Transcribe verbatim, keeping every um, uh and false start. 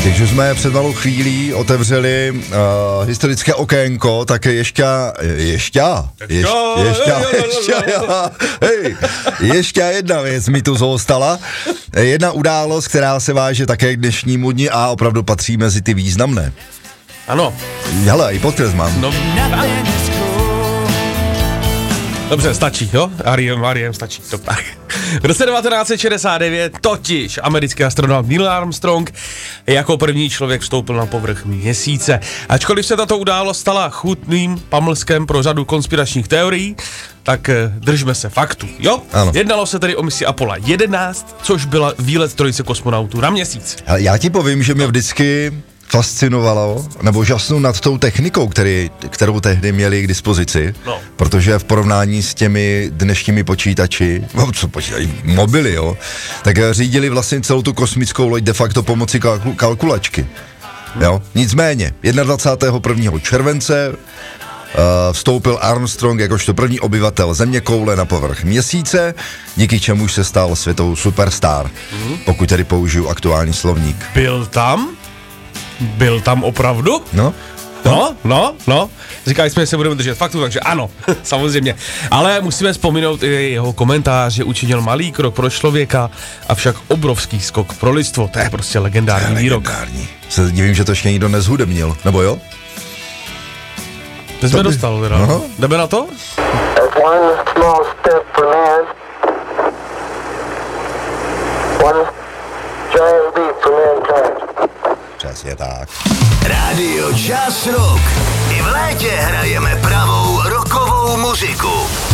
Takže jsme před malou chvílí otevřeli uh, historické okénko, tak ještě, ještě, ještě, ještě, ještě, hej, ještě jedna věc mi tu zůstala. Jedna událost, která se váže také k dnešnímu dni a opravdu patří mezi ty významné. Ano. Hele, i podkres mám. No. Dobře, stačí, jo? Ariem, Ariem, stačí. To tak. V roce devatenáct set šedesát devět totiž americký astronaut Neil Armstrong jako první člověk vstoupil na povrch Měsíce. Ačkoliv se tato událost stala chutným pamlskem pro řadu konspiračních teorií, tak držme se faktu, jo? Ano. Jednalo se tedy o misi Apollo jedenáct, což byla výlet trojice kosmonautů na Měsíc. Ale já ti povím, že mě vždycky fascinovalo, nebo žasnu nad tou technikou, který, kterou tehdy měli k dispozici, no. Protože v porovnání s těmi dnešními počítači, no, co počítají, mobily, jo, tak řídili vlastně celou tu kosmickou loď de facto pomocí kalku, kalkulačky, jo. Nicméně, dvacátého prvního prvního července uh, vstoupil Armstrong jakožto první obyvatel zeměkoule na povrch Měsíce, díky čemuž se stal světovou superstar, mm. pokud tedy použiju aktuální slovník. Byl tam? Byl tam opravdu? No. No, no, no. Říkali jsme, že se budeme držet faktu, takže ano, samozřejmě. Ale musíme vzpomenout i jeho komentář, že učinil malý krok pro člověka, avšak obrovský skok pro lidstvo. To je prostě legendární výrok. Legendární. Se divím, že to ještě nikdo nezhudebnil, nebo jo? To jsme dostal teda. Aha. Jdeme na to? Přesně tak. Rádio Jazz Rock. I v létě hrajeme pravou rockovou muziku.